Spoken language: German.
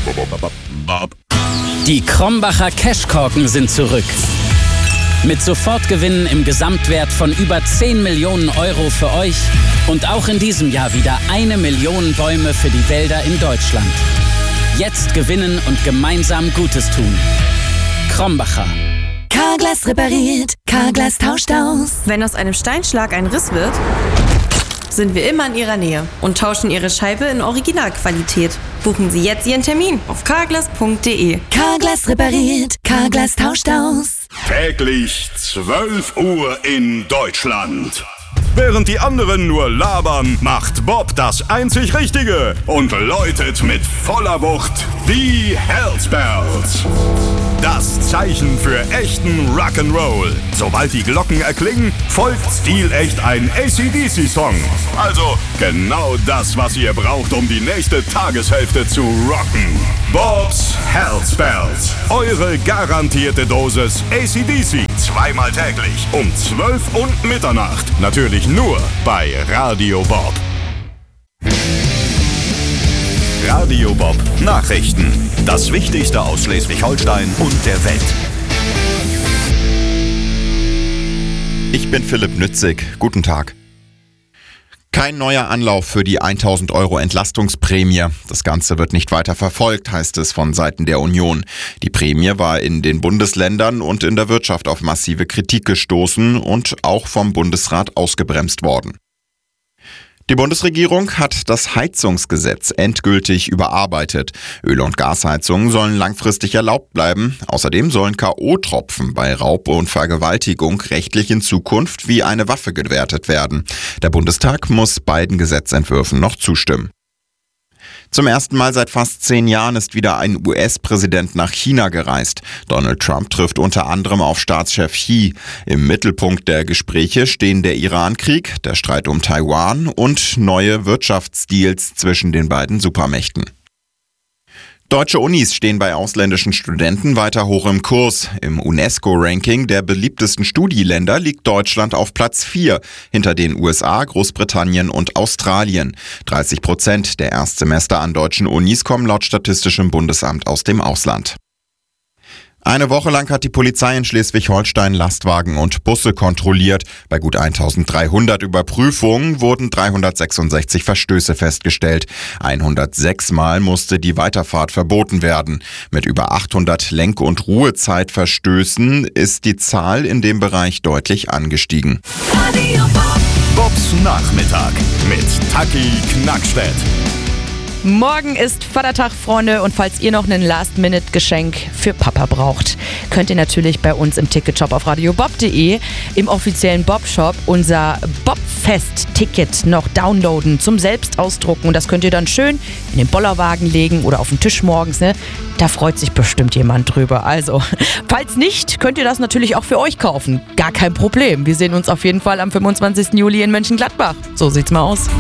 Die Krombacher Cashkorken sind zurück. Mit Sofortgewinnen im Gesamtwert von über 10 Millionen Euro für euch und auch in diesem Jahr wieder 1 Million Bäume für die Wälder in Deutschland. Jetzt gewinnen und gemeinsam Gutes tun. Krombacher. Carglass repariert, Carglass tauscht aus. Wenn aus einem Steinschlag ein Riss wird, sind wir immer in Ihrer Nähe und tauschen Ihre Scheibe in Originalqualität. Buchen Sie jetzt Ihren Termin auf carglass.de. Carglass repariert, Carglass tauscht aus. Täglich 12 Uhr in Deutschland. Während die anderen nur labern, macht Bob das einzig Richtige und läutet mit voller Wucht die Hells Bells. Das Zeichen für echten Rock'n'Roll. Sobald die Glocken erklingen, folgt stilecht ein AC/DC-Song. Also genau das, was ihr braucht, um die nächste Tageshälfte zu rocken. Bob's Hells Bells. Eure garantierte Dosis AC/DC. Zweimal täglich um 12 und Mitternacht. Natürlich nur bei Radio Bob. Radio Bob Nachrichten. Das Wichtigste aus Schleswig-Holstein und der Welt. Ich bin Philipp Nützig. Guten Tag. Kein neuer Anlauf für die 1.000 € Entlastungsprämie. Das Ganze wird nicht weiter verfolgt, heißt es von Seiten der Union. Die Prämie war in den Bundesländern und in der Wirtschaft auf massive Kritik gestoßen und auch vom Bundesrat ausgebremst worden. Die Bundesregierung hat das Heizungsgesetz endgültig überarbeitet. Öl- und Gasheizungen sollen langfristig erlaubt bleiben. Außerdem sollen K.O.-Tropfen bei Raub und Vergewaltigung rechtlich in Zukunft wie eine Waffe gewertet werden. Der Bundestag muss beiden Gesetzentwürfen noch zustimmen. Zum ersten Mal seit fast 10 Jahren ist wieder ein US-Präsident nach China gereist. Donald Trump trifft unter anderem auf Staatschef Xi. Im Mittelpunkt der Gespräche stehen der Iran-Krieg, der Streit um Taiwan und neue Wirtschaftsdeals zwischen den beiden Supermächten. Deutsche Unis stehen bei ausländischen Studenten weiter hoch im Kurs. Im UNESCO-Ranking der beliebtesten Studieländer liegt Deutschland auf Platz 4, hinter den USA, Großbritannien und Australien. 30% der Erstsemester an deutschen Unis kommen laut Statistischem Bundesamt aus dem Ausland. Eine Woche lang hat die Polizei in Schleswig-Holstein Lastwagen und Busse kontrolliert. Bei gut 1.300 Überprüfungen wurden 366 Verstöße festgestellt. 106 Mal musste die Weiterfahrt verboten werden. Mit über 800 Lenk- und Ruhezeitverstößen ist die Zahl in dem Bereich deutlich angestiegen. Bobs Nachmittag mit Taki Knackstedt. Morgen ist Vatertag, Freunde, und falls ihr noch ein Last-Minute-Geschenk für Papa braucht, könnt ihr natürlich bei uns im Ticketshop auf radiobob.de im offiziellen Bob-Shop unser Bobfest-Ticket noch downloaden zum Selbstausdrucken, und das könnt ihr dann schön in den Bollerwagen legen oder auf den Tisch morgens, ne? Da freut sich bestimmt jemand drüber. Also, falls nicht, könnt ihr das natürlich auch für euch kaufen. Gar kein Problem. Wir sehen uns auf jeden Fall am 25. Juli in Mönchengladbach. So sieht's mal aus.